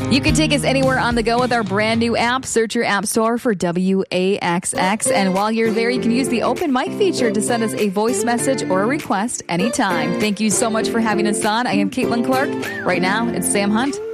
You can take us anywhere on the go with our brand new app. Search your app store for WAXX. And while you're there, you can use the open mic feature to send us a voice message or a request anytime. Thank you so much for having us on. I am Caitlin Clark. Right now, it's Sam Hunt.